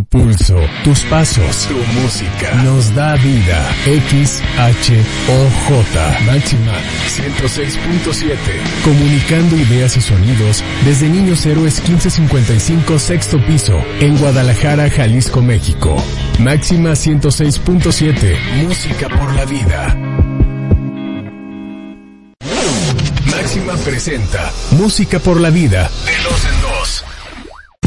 pulso, tus pasos, tu música nos da vida. XHOJ Máxima 106.7. Comunicando ideas y sonidos desde Niños Héroes 1555 sexto piso en Guadalajara, Jalisco, México. Máxima 106.7. Música por la vida. Máxima presenta Música por la vida de los